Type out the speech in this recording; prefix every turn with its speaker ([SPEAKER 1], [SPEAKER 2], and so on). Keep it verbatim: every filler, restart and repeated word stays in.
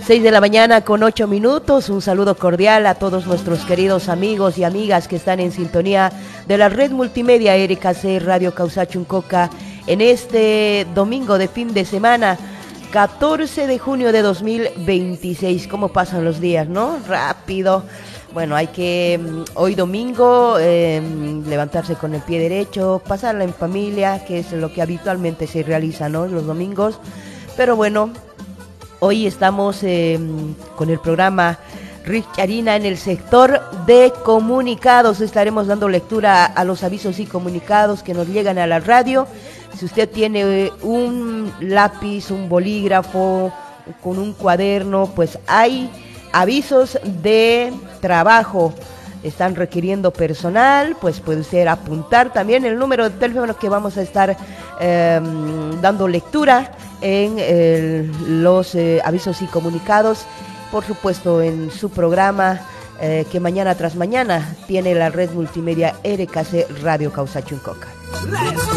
[SPEAKER 1] seis de la mañana con ocho minutos. Un saludo cordial a todos nuestros queridos amigos y amigas que están en sintonía de la red multimedia R K C Radio Causachuncoca en este domingo de fin de semana, catorce de junio de dos mil veintiséis. ¿Cómo pasan los días, no? Rápido. Bueno, hay que hoy domingo eh, levantarse con el pie derecho, pasarla en familia, que es lo que habitualmente se realiza, ¿no? Los domingos. Pero bueno, hoy estamos eh, con el programa Richarina en el sector de comunicados. Estaremos dando lectura a los avisos y comunicados que nos llegan a la radio. Si usted tiene un lápiz, un bolígrafo, con un cuaderno, pues hay avisos de trabajo. Están requiriendo personal, pues puede usted apuntar también el número de teléfono que vamos a estar eh, dando lectura en el, los eh, avisos y comunicados, por supuesto en su programa eh, que mañana tras mañana tiene la red multimedia R K C Radio Causachuncoca.